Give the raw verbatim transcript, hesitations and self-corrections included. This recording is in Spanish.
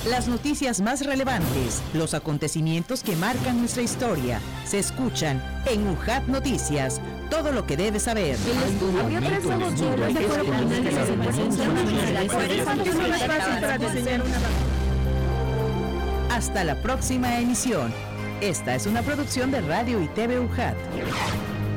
Las noticias más relevantes, los acontecimientos que marcan nuestra historia, se escuchan en U J A T Noticias. Todo lo que debes saber. Había tres modelos de foro comunal que se para diseñar una. Hasta la próxima emisión. Esta es una producción de Radio y T V U J A T.